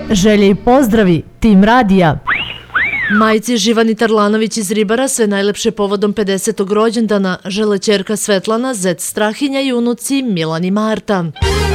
Želje i pozdravi, tim radija. Majci Živani Tarlanović iz Ribara sve najlepše povodom 50. rođendana žele ćerka Svetlana, zet Strahinja i unuci Milan i Marta.